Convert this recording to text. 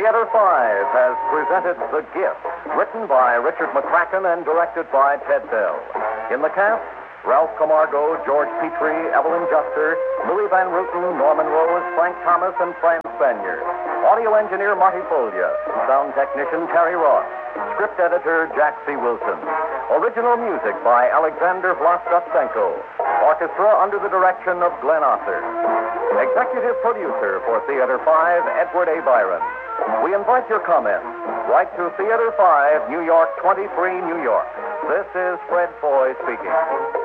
Theater 5 has presented The Gift, written by Richard McCracken and directed by Ted Bell. In the cast, Ralph Camargo, George Petrie, Evelyn Juster, Louis Van Ruten, Norman Rose, Frank Thomas, and Fran Spanier. Audio engineer Marty Folia. Sound technician Terry Ross. Script editor Jack C. Wilson. Original music by Alexander Vlastotsenko. Orchestra under the direction of Glenn Osser. Executive producer for Theater 5, Edward A. Byron. We invite your comments. Write to Theater 5, New York 23, New York. This is Fred Foy speaking.